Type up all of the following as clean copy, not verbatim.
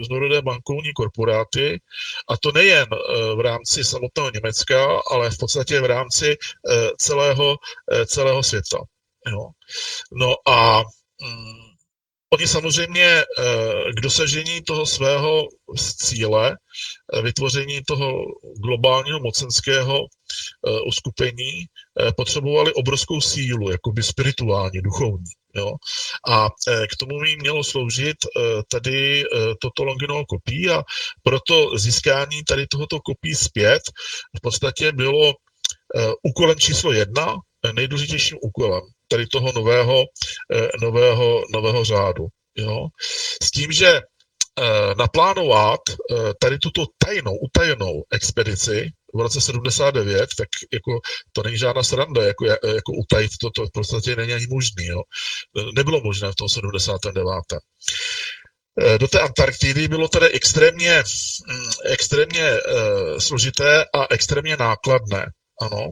různorodé bankovní korporáty, a to nejen v rámci samotného Německa, ale v podstatě v rámci celého světa. Jo. No a oni samozřejmě k dosažení toho svého cíle, vytvoření toho globálního mocenského uskupení, potřebovali obrovskou sílu, jakoby spirituální, duchovní. Jo? A k tomu jim mělo sloužit tady toto Longinovo kopí, a proto získání tady tohoto kopí zpět v podstatě bylo úkolem číslo 1, nejdůležitějším úkolem tady toho nového řádu. Jo? S tím, že naplánovat tady tuto utajenou expedici v roce 79, tak jako to není žádná sranda, jako utajit to v podstatě není ani možný. Jo? Nebylo možné v tom 79. Do té Antarktidy bylo tedy extrémně složité a extrémně nákladné. Ano.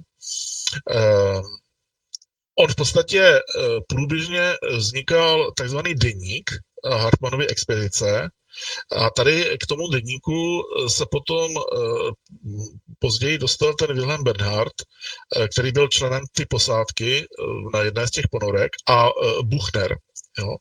On v podstatě průběžně vznikal takzvaný deník Hartmannovy expedice, a tady k tomu deníku se potom později dostal ten Wilhelm Bernhard, který byl členem ty posádky na jedné z těch ponorek, a Buchner. Jo.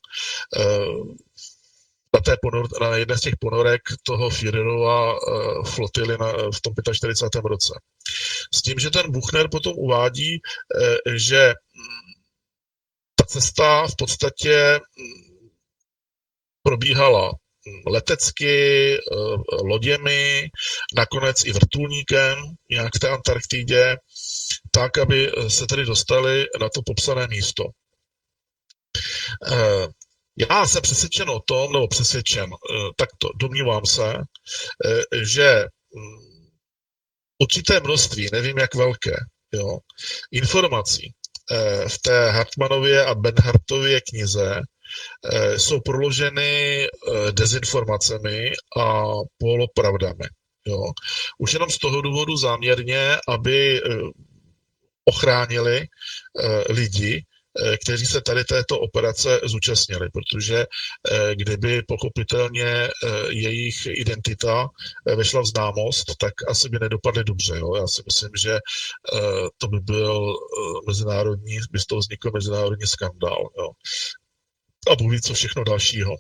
Na jedné z těch ponorek toho Führerova flotily v tom 45. roce. S tím, že ten Buchner potom uvádí, že ta cesta v podstatě probíhala letecky, loděmi, nakonec i vrtulníkem nějak v té Antarktidě, tak, aby se tedy dostali na to popsané místo. Já jsem přesvědčen o tom, takto domnívám se, že určité množství, nevím jak velké, jo, informací v té Hartmannově a Bernhardtově knize jsou proloženy dezinformacemi a polopravdami. Jo. Už jenom z toho důvodu záměrně, aby ochránili lidi, kteří se tady této operace zúčastnili, protože kdyby pochopitelně jejich identita vešla v známost, tak asi by nedopadly dobře. Jo? Já si myslím, že to by by z toho vznikl mezinárodní skandál. Jo? A Bůh ví, co všechno dalšího.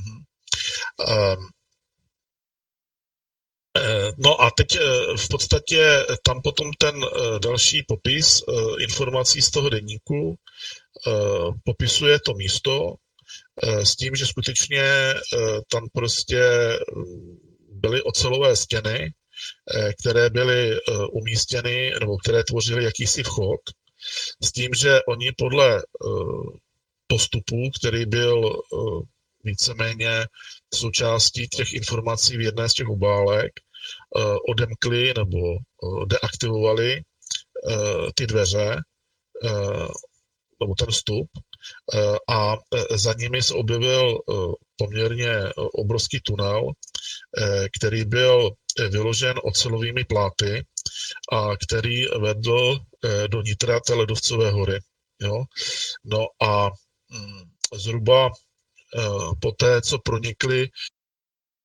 No a teď v podstatě tam potom ten další popis informací z toho deníku popisuje to místo s tím, že skutečně tam prostě byly ocelové stěny, které byly umístěny nebo které tvořily jakýsi vchod, s tím, že oni podle postupu, který byl víceméně součástí těch informací v jedné z těch obálek, odemkli nebo deaktivovali ty dveře nebo ten vstup, a za nimi se objevil poměrně obrovský tunel, který byl vyložen ocelovými pláty a který vedl do nitra té ledovcové hory. Jo? No a zhruba poté, co pronikli